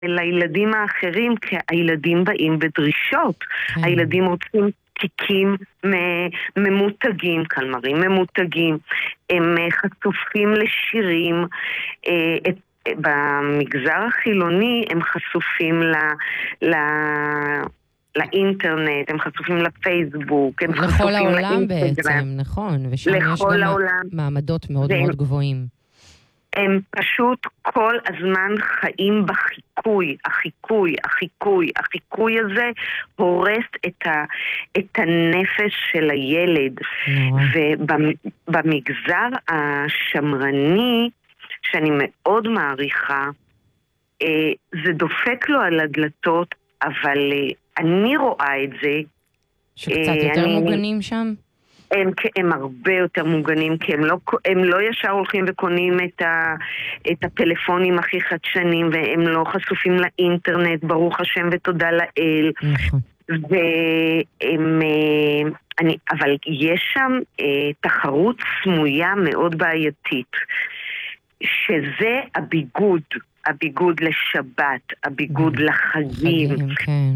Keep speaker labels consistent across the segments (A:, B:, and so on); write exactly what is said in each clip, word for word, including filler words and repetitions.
A: לילדים האחרים, כי הילדים באים בדרישות.
B: כן.
A: הילדים רוצים תיקים ממותגים, קלמרים ממותגים, הם חשופים לשירים, את במגזר החילוני הם חשופים ל, ל, לאינטרנט, הם חשופים לפייסבוק, הם
B: לכל
A: חשופים
B: העולם
A: לאינסטגרם.
B: בעצם, נכון, ושם יש גם
A: העולם.
B: מעמדות מאוד
A: והם,
B: מאוד גבוהים.
A: הם פשוט כל הזמן חיים בחיקוי, החיקוי, החיקוי, החיקוי הזה הורס את, ה, את הנפש של הילד.
B: נורא.
A: ובמגזר השמרני, שאני מאוד מעריכה, זה דופק לו על הדלתות, אבל אני רואה את זה.
B: שקצת יותר
A: אני,
B: מוגנים שם?
A: הם, הם הרבה יותר מוגנים, כי הם לא, הם לא ישר הולכים וקונים את, ה, את הפלאפונים הכי חדשנים, והם לא חשופים לאינטרנט, ברוך השם ותודה לאל.
B: נכון.
A: והם, אני, אבל יש שם תחרות סמויה מאוד בעייתית. שזה הביגוד, הביגוד לשבת, הביגוד לחגים.
B: כן.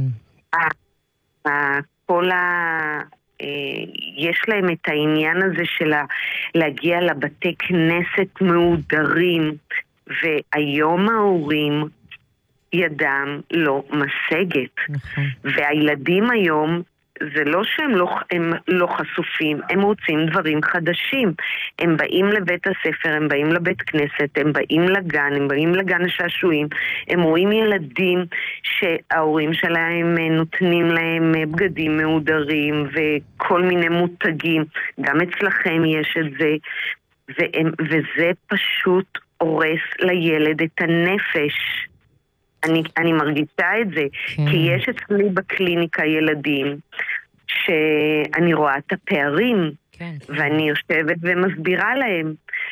A: כל ה... יש להם את העניין הזה של להגיע לבתי כנסת מעודרים, והיום ההורים ידם לא משגת. והילדים היום, זה לא שהם לא, הם לא חשופים, הם רוצים דברים חדשים. הם באים לבית הספר, הם באים לבית כנסת, הם באים לגן, הם באים לגן השעשועים, הם רואים ילדים שההורים שלהם נותנים להם בגדים מעודרים וכל מיני מותגים. גם אצלכם יש את זה, והם, וזה פשוט הורס לילד את הנפש. אני, אני מרגישה את זה, כן. כי יש אצלי בקליניקה ילדים שאני רואה את הפערים, כן, ואני יושבת ומסבירה להם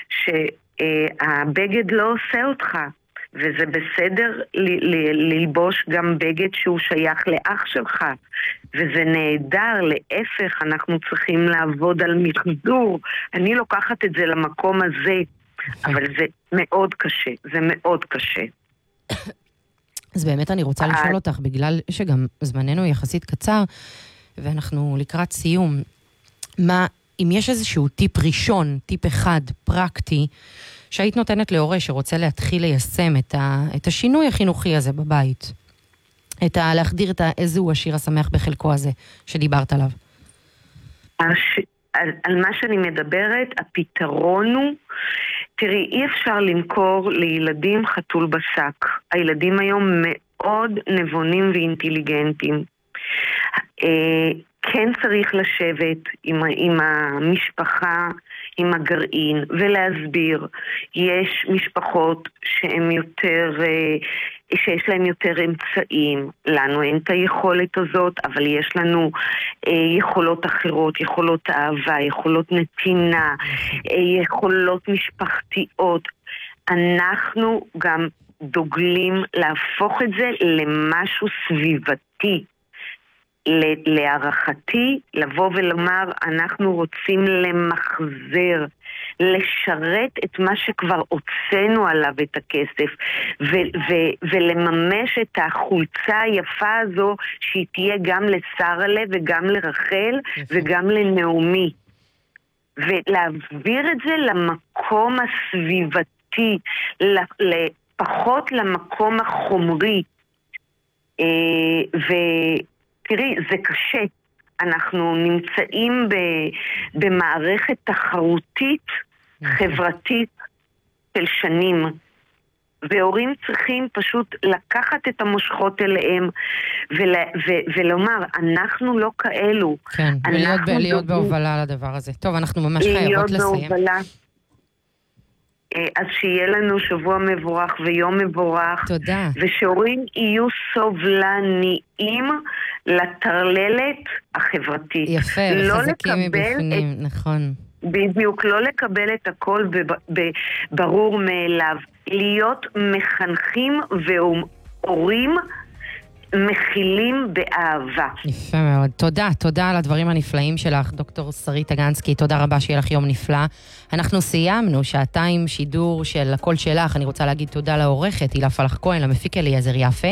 A: שהבגד לא עושה אותך, וזה בסדר ל- ל- ללבוש גם בגד שהוא שייך לאח שלך, וזה נהדר, להפך, אנחנו צריכים לעבוד על מחזור. אני לוקחת את זה למקום הזה, אבל זה מאוד קשה, זה מאוד קשה.
B: אז באמת אני רוצה לשאול אותך, בגלל שגם זמננו יחסית קצר, ואנחנו לקראת סיום, מה, אם יש איזשהו טיפ ראשון, טיפ אחד, פרקטי, שהיית נותנת להורה שרוצה להתחיל ליישם את, ה, את השינוי החינוכי הזה בבית, את ה, להחדיר את איזהו השיר השמח בחלקו הזה, שדיברת עליו.
A: הש... על, על מה שאני מדברת, הפתרון הוא, תראי, אי אפשר למכור לילדים חתול בשק. הילדים היום מאוד נבונים ואינטליגנטים. כן צריך לשבת עם, עם המשפחה, עם הגרעין, ולהסביר. יש משפחות שהן יותר, שיש להן יותר אמצעים. לנו אין את היכולת הזאת, אבל יש לנו יכולות אחרות, יכולות אהבה, יכולות נתינה, יכולות משפחתיות. אנחנו גם דוגלים להפוך את זה למשהו סביבתי. להערכתי, לבוא ולומר, אנחנו רוצים למחזר, לשרת את מה שכבר הוצאנו עליו את הכסף, ו- ו- ולממש את החולצה היפה הזו, שהיא תהיה גם לשרלה וגם לרחל וגם לנעמי. ולהעביר את זה למקום הסביבתי, לפחות למקום החומרי. ו... תראי, זה קשה. אנחנו נמצאים ב- במערכת תחרותית, חברתית של שנים. והורים צריכים פשוט לקחת את המושכות אליהם ול- ו- ולומר, אנחנו לא כאלו.
B: כן, ולהיות ב- להיות בהובלה על הדבר הזה. טוב, אנחנו ממש חייבות לסיים.
A: להיות בהובלה. אז שיהיה לנו שבוע מבורך ויום מבורך.
B: תודה.
A: ושהורים יהיו סובלניים לטרללת החברתית.
B: יפה,
A: לא
B: וחזקים מבפנים, את... נכון.
A: בדיוק, לא לקבל את הכל ברור מאליו. להיות מחנכים והורים מכילים באהבה.
B: יפה מאוד. תודה, תודה על הדברים הנפלאים שלך, דוקטור שרית אגנסקי, תודה רבה, שיהיה לך יום נפלא. אנחנו סיימנו שעתיים שידור של הקול שלך, אני רוצה להגיד תודה לעורכת, הילה פלח כהן, למפיק אליעזר יפה.